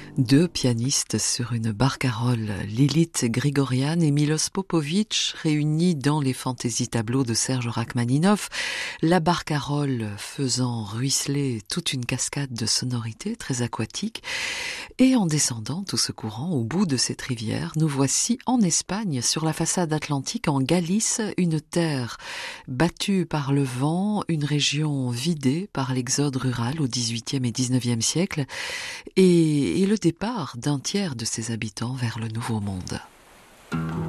Deux pianistes sur une barcarolle, Lilith Grigorian et Milos Popovic, réunis dans les fantaisies-tableaux de Serge Rachmaninoff, la barcarolle faisant ruisseler toute une cascade de sonorités très aquatiques. Et en descendant tout ce courant au bout de cette rivière, nous voici en Espagne, sur la façade atlantique, en Galice, une terre battue par le vent, une région vidée par l'exode rural au XVIIIe et XIXe siècle, et le départ d'un tiers de ses habitants vers le Nouveau Monde.